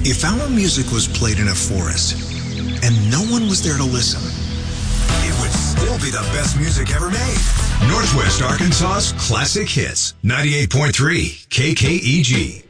If our music was played in a forest and no one was there to listen, it would still be the best music ever made. Northwest Arkansas's Classic Hits, 98.3 KKEG.